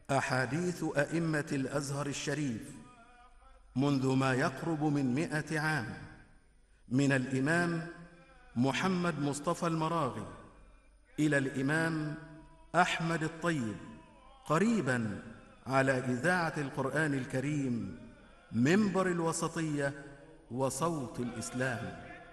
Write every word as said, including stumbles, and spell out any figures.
أحاديث أئمة الأزهر الشريف منذ ما يقرب من مئة عام، من الإمام محمد مصطفى المراغي إلى الإمام أحمد الطيب، قريباً على إذاعة القرآن الكريم، منبر الوسطية وصوت الإسلام.